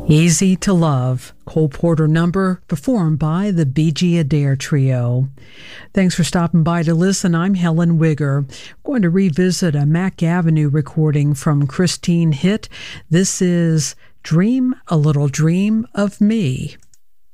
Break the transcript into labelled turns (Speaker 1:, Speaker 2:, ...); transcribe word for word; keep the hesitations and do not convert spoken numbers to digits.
Speaker 1: Easy to Love, Cole Porter number, performed by the B G Adair Trio. Thanks for stopping by to listen. I'm Helen Wigger. We're going to revisit a Mack Avenue recording from Christine Hitt. This is Dream a Little Dream of Me.